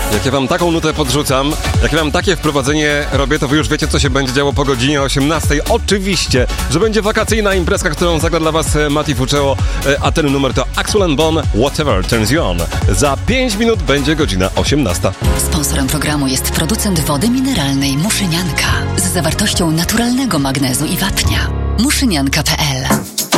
Jak ja wam taką nutę podrzucam, jak ja wam takie wprowadzenie robię, to wy już wiecie, co się będzie działo po godzinie 18. Oczywiście, że będzie wakacyjna imprezka, którą zagra dla was Mati Fuceo, a ten numer to Axel & Bone, Whatever Turns You On. Za 5 minut będzie godzina 18. Sponsorem programu jest producent wody mineralnej Muszynianka z zawartością naturalnego magnezu i wapnia. Muszynianka.pl